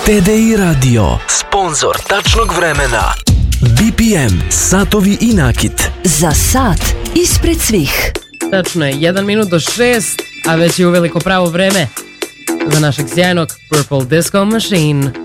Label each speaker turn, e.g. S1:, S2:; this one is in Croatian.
S1: TDI Radio, sponzor tačnog vremena. BPM, satovi i nakit.
S2: Za sat ispred svih.
S3: Tačno je 1 minut do 6, a već je uveliko pravo vreme za našeg sjajnog Purple Disco Machine.